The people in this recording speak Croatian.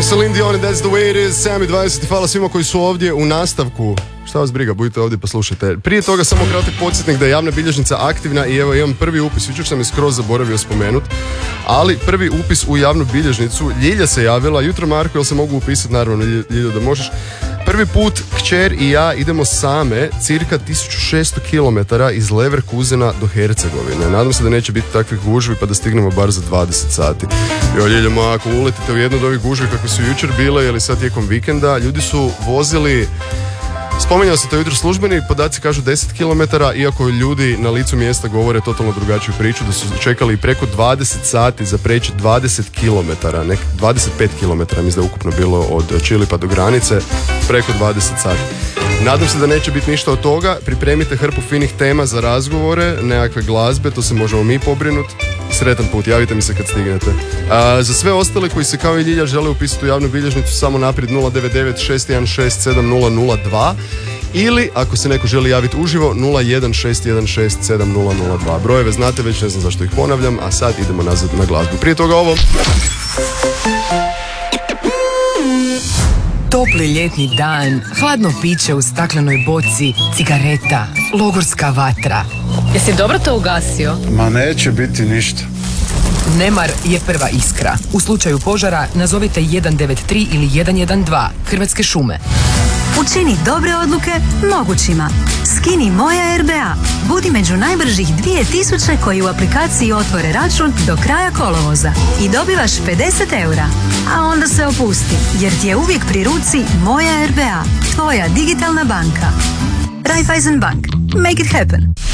Slušamo Celine Dion, That's the way it is, 7:20, hvala svima koji su ovdje u nastavku. Šta vas briga, budite ovdje pa slušajte. Prije toga samo kratak podsjetnik da je javna bilježnica aktivna i evo imam prvi upis, jučer sam je skroz zaboravio spomenut, ali prvi upis u javnu bilježnicu, Ljilja se javila, jutro Marko, jel se mogu upisati, naravno Ljilja da možeš. Prvi put kćer i ja idemo same cirka 1600 km iz Leverkusena do Hercegovine. Nadam se da neće biti takvih gužvi pa da stignemo bar za 20 sati. Jo, Ljilja, ako uletite u jednu od ovih gužvi kako su jučer bile ili sad tijekom vikenda, ljudi su vozili, spominjao se to jutro, službeni podaci kažu 10 km, iako ljudi na licu mjesta govore totalno drugačiju priču, da su čekali preko 20 sati za preći 20 km, 25 km, mislim da je ukupno bilo od Čili pa do granice, preko 20 sati. Nadam se da neće biti ništa od toga, pripremite hrpu finih tema za razgovore, nekakve glazbe, to se možemo mi pobrinuti. Sretan put, javite mi se kad stignete. Za sve ostale koji se kao i Ljilja žele upisati u javnu bilježnicu, samo naprijed 099 616 7002 ili ako se neko želi javiti uživo 01 616 7002. Brojeve znate već, ne znam zašto ih ponavljam, a sad idemo nazad na glazbu. Prije toga ovo. Topli ljetni dan, hladno piće u staklenoj boci, cigareta, logorska vatra. Jesi dobro to ugasio? Ma neće biti ništa. Nemar je prva iskra. U slučaju požara nazovite 193 ili 112, Hrvatske šume. Učini dobre odluke mogućima. Skini Moja RBA. Budi među najbržih 2000 koji u aplikaciji otvore račun do kraja kolovoza. I dobivaš 50 eura. A onda se opusti, jer ti je uvijek pri ruci Moja RBA. Tvoja digitalna banka. Raiffeisen Bank. Make it happen.